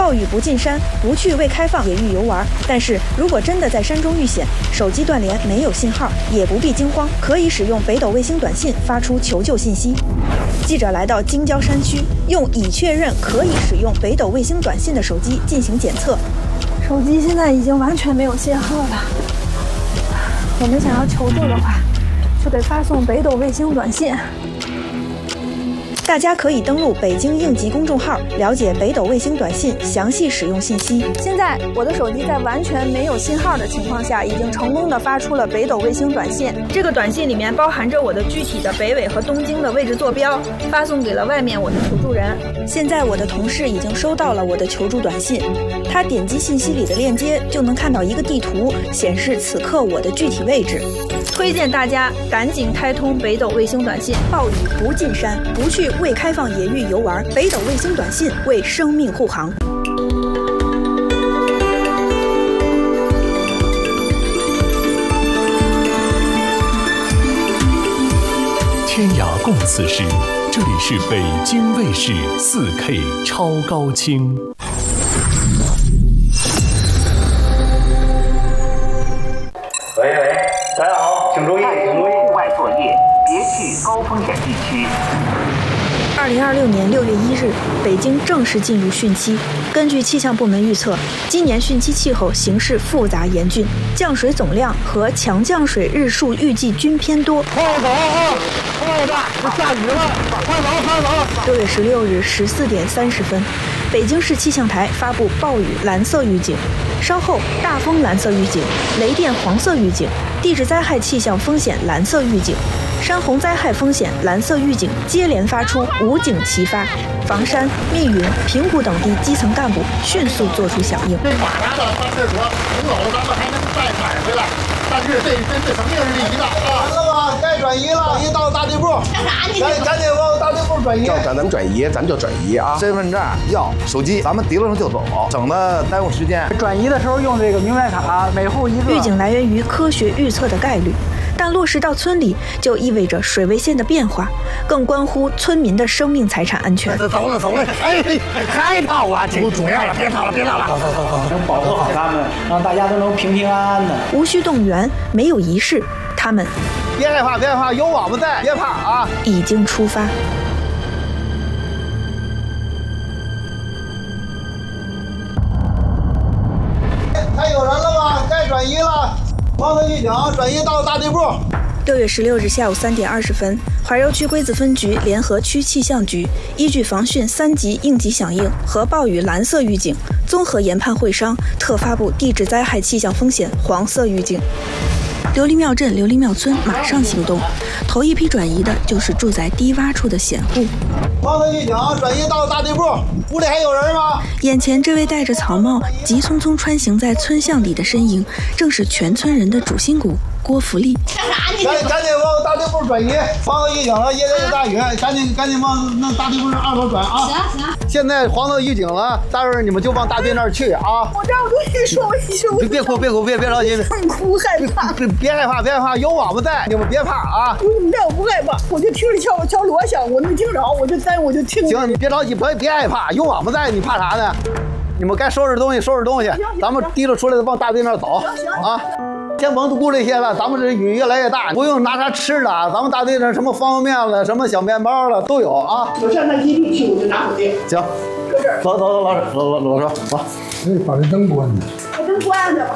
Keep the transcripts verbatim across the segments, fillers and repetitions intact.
暴雨不进山，不去未开放野域游玩。但是如果真的在山中遇险，手机断联没有信号，也不必惊慌，可以使用北斗卫星短信发出求救信息。记者来到京郊山区，用已确认可以使用北斗卫星短信的手机进行检测。 手机现在已经完全没有信号了。我们想要求助的话，就得发送北斗卫星短信。 大家可以登录北京应急公众号，了解北斗卫星短信详细使用信息。 现在我的手机在完全没有信号的情况下，已经成功的发出了北斗卫星短信。这个短信里面包含着我的具体的北纬和东经的位置坐标，发送给了外面我的求助人。 现在我的同事已经收到了我的求助短信，他点击信息里的链接，就能看到一个地图，显示此刻我的具体位置。 推荐大家赶紧开通北斗卫星短信。 暴雨不进山，不去未开放野域游玩，北斗卫星短信为生命护航。 天涯共此时，这里是北京卫视 四K 超高清。 喂喂，大家好，请注意，请注意， 户外作业别去高风险地区。 二零二六年六月一日，北京正式进入汛期。根据气象部门预测，今年汛期气候形势复杂严峻，降水总量和强降水日数预计均偏多。 快走啊！快点，这下雨了，快走快走！ 六月十六日十四点三十分，北京市气象台发布暴雨蓝色预警，稍后大风蓝色预警、雷电黄色预警、地质灾害气象风险蓝色预警、山洪灾害风险蓝色预警接连发出，五警齐发，房山、密云、平谷等地基层干部迅速作出响应。 这马拿到上厕所，挺走咱们还能再买回来，但是这这这肯定是离的啊！完了吧，该转移了，转移到大队部，干啥呢？赶赶紧往大队部转移。 要咱咱转移，咱就转移啊！ 身份证、药、手机，咱们提溜上就走，省得耽误时间。 转移的时候用这个明白卡，每户一个。 预警来源于科学预测的概率。但落实到村里，就意味着水位线的变化，更关乎村民的生命财产安全。 走了走了，哎，还跑啊！不主要了，别跑了，别跑了，走走走走， 能保护好他们，让大家都能平平安安的。 无需动员，没有仪式，他们别害怕，别害怕，有我们在，别怕啊！ 已经出发。 还有人了吗？该转移了。黄河预警转移到大队部。 六月十六日下午三点二十分，怀柔区龟子分局联合区气象局依据防汛三级应急响应和暴雨蓝色预警，综合研判会商，特发布地质灾害气象风险黄色预警。琉璃庙镇琉璃庙村马上行动，头一批转移的就是住在低洼处的险户。 黄河预警转移到大队部，屋里还有人吗？ 眼前这位戴着草帽、急匆匆穿行在村巷里的身影，正是全村人的主心骨郭福利。 干啥呢？赶赶紧往大队部转移，黄河预警了，夜间有大雨，赶紧赶紧往那大队部二楼转啊！行行。现在黄河预警了，待会儿你们就往大队那儿去啊！ 我这我跟你说，我跟你说， 别别哭，别哭，别别着急， 很哭害怕。 别别害怕，别害怕，有我们在，你们别怕啊！ 有你们在，我不害怕，我就听着敲敲锣响，我能听着，我就在我就听。 行，你别着急，别别害怕，有我们在，你怕啥呢？你们该收拾东西收拾东西，咱们提溜出来的往大队那儿走啊！先甭顾这些了，咱们这雨越来越大，不用拿啥吃的，咱们大队那什么方便面了，什么小面包了都有啊。 我上那基地去，我就拿回去。 行，走走走，老师，老老老师，走。 哎，把这灯关了。 把灯关着吧。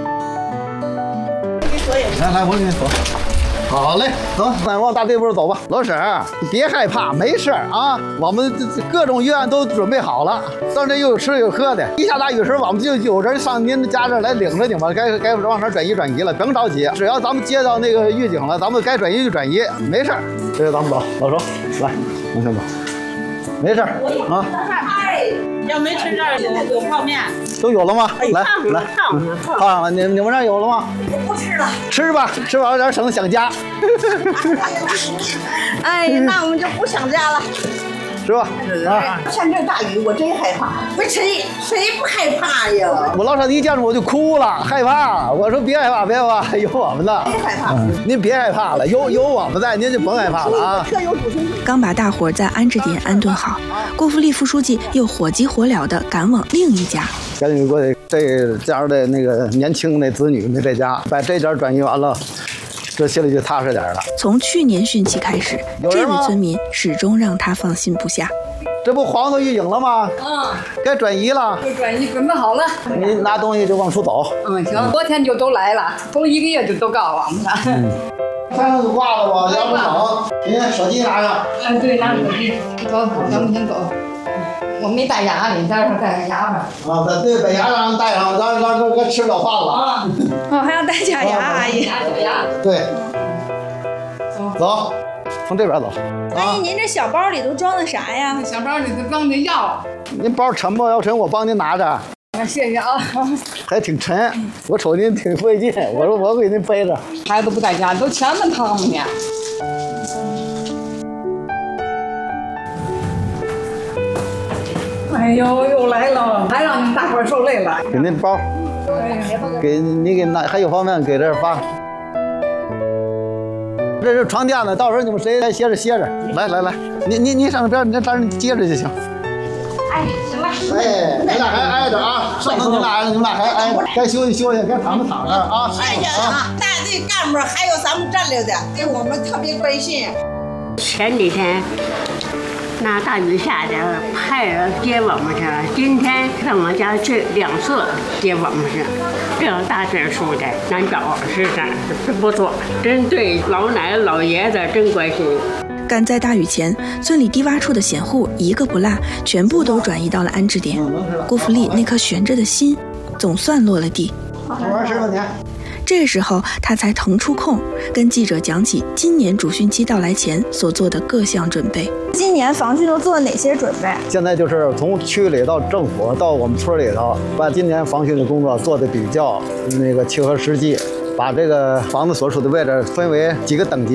来来，我给你走。好嘞，走，咱往大队部走吧。老婶儿，别害怕，没事儿啊。我们各种预案都准备好了，到这又有吃有喝的。一下大雨时，我们就有人上您家这儿来领着你们，该该往哪儿转移转移了，甭着急。只要咱们接到那个预警了，咱们该转移就转移，没事儿。这就咱们走，老周，来，我先走，没事儿啊。 要没吃这儿有有泡面， 都有了吗？来来， 烫烫了，你你们这儿有了吗？ 不吃了， 吃吧，吃饱了点，省得想家。 哎呀，那我们就不想家了。 是吧？ 啊，像这大雨，我真害怕。不是谁谁不害怕呀？ 我老少一见着我就哭了，害怕。我说别害怕，别害怕，有我们的。 别害怕， 嗯、您别害怕了，有有我们在，您就甭害怕了啊。 特有主心。 刚把大伙在安置点安顿好，郭福利副书记又火急火燎地赶往另一家。 赶紧过去，这家的那个年轻的子女没在家，把这家转移完了。这心里就踏实点了。 从去年汛期开始，这位村民始终让他放心不下。 这不黄色预警了吗？ 嗯， 该转移了。 该转移准备好了。 你拿东西就往出走。 嗯，行，昨天就都来了，头一个月就都告诉我们了。 嗯，山上就挂了吧，要不冷。你手机拿上。 嗯，对，拿手机。走，咱们先走。我没带牙呢，待会儿带个牙吧。 啊，对，把牙让带上，让让让该吃了饭了。 啊， 哦，还要带假牙，阿姨。 对。走，从这边走。 阿姨，您这小包里都装的啥呀？ 小包里都装的药。 您包沉不？要沉我帮您拿着。 谢谢啊。 还挺沉，我瞅您挺费劲，我说我给您背着。 孩子不在家，都前门趟呢。哎呦，又来了，还让你们大伙受累了。 给您包，给你给拿，还有方便给这儿发。这是床垫子，到时候你们谁来歇着歇着。来来来，你你你上边，你在这接着就行。 哎，行了。 哎，你俩还挨着啊，上头你俩你们俩还挨着，该休息休息，该躺着躺着啊。 哎呀啊，大队干部还有咱们战略的，对我们特别关心。 前几天。那大雨下的，派人接我们去了。今天上我们家去两次接我们去，这样大岁数的难找，是的，是不错，真对老奶奶老爷子真关心。 赶在大雨前，村里低洼处的险户一个不落，全部都转移到了安置点。郭福利那颗悬着的心，总算落了地。 玩十块钱。 这时候他才腾出空，跟记者讲起今年主汛期到来前所做的各项准备。 今年防汛都做了哪些准备？ 现在就是从区里到政府到我们村里头，把今年防汛的工作做的比较那个切合实际，把这个房子所处的位置分为几个等级。